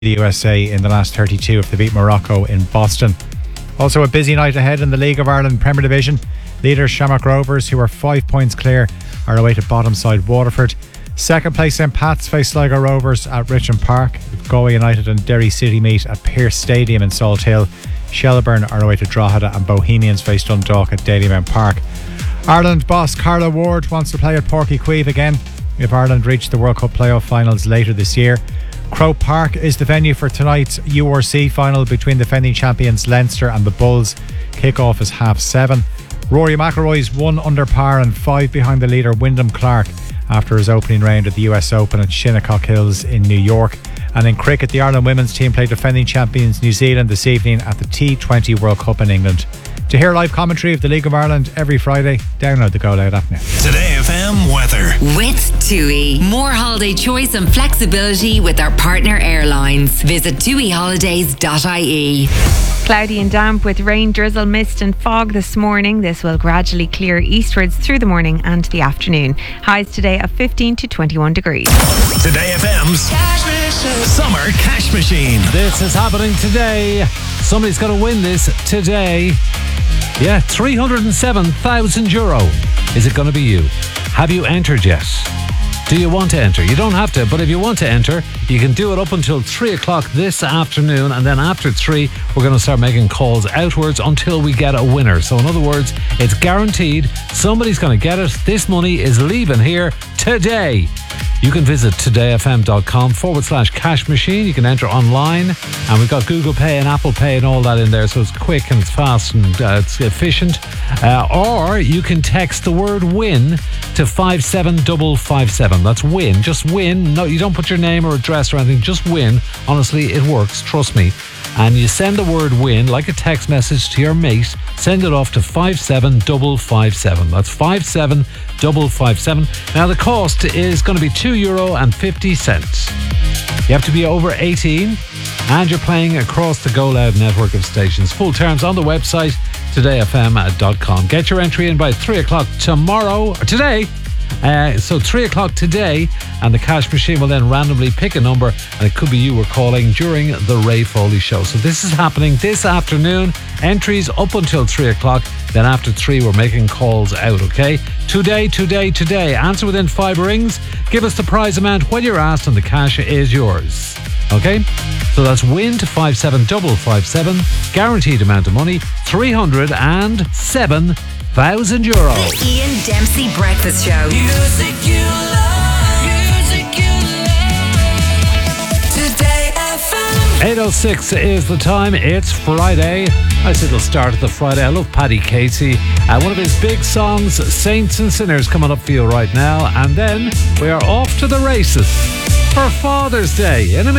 the USA in the last 32 if they beat Morocco in Boston. Also a busy night ahead in the League of Ireland Premier Division. Leaders Shamrock Rovers, who are 5 points clear, are away to bottom side Waterford. Second place St Pat's face Sligo Rovers at Richmond Park. Galway United and Derry City meet at Pearse Stadium in Salt Hill. Shelbourne are away to Drogheda and Bohemians face Dundalk at Dalymount Park. Ireland boss Carla Ward wants to play at Páirc Uí Chaoimh again if Ireland reach the World Cup playoff finals later this year. Croke Park is the venue for tonight's URC final between defending champions Leinster and the Bulls. Kick-off is 7:30. Rory McIlroy's 1 under par and 5 behind the leader Wyndham Clark after his opening round at the US Open at Shinnecock Hills in New York. And in cricket, the Ireland women's team played defending champions New Zealand this evening at the T20 World Cup in England. To hear live commentary of the League of Ireland every Friday, download the Go Loud app now. Today FM weather. With TUI. More holiday choice and flexibility with our partner airlines. Visit tuiholidays.ie. Cloudy and damp with rain, drizzle, mist and fog this morning. This will gradually clear eastwards through the morning and the afternoon. Highs today of 15 to 21 degrees. Today FM's Summer Cash Machine. This is happening today. Somebody's going to win this today. Yeah, €307,000. Is it going to be you? Have you entered yet? Do you want to enter? You don't have to, but if you want to enter, you can do it up until 3 o'clock this afternoon, and then after 3, we're going to start making calls outwards until we get a winner. So in other words, it's guaranteed somebody's going to get it. This money is leaving here today. You can visit todayfm.com/cash machine. You can enter online, and we've got Google Pay and Apple Pay and all that in there, so it's quick and it's fast and it's efficient. Or you can text the word WIN to 57557. That's WIN, just WIN. No, you don't put your name or address or anything, just WIN. Honestly, it works, trust me. And you send the word WIN like a text message to your mate. Send it off to 57557. That's 57557. Now the cost is going to be €2.50. You have to be over 18 and you're playing across the Go Loud network of stations. Full terms on the website todayfm.com. Get your entry in by 3 o'clock tomorrow, or today. So 3 o'clock today, and the cash machine will then randomly pick a number, and it could be you we're calling during the Ray Foley show. So this is happening this afternoon. Entries up until 3 o'clock. Then after 3, we're making calls out, okay? Today. Answer within 5 rings. Give us the prize amount when you're asked, and the cash is yours. Okay? So that's WIN to 57557. Guaranteed amount of money, €307,000. The Ian Dempsey Breakfast Show. Music you love. Today FM. 8:06 is the time. It's Friday. Nice little start of the Friday. I love Paddy Casey. One of his big songs, Saints and Sinners, coming up for you right now. And then we are off to the races for Father's Day in a minute.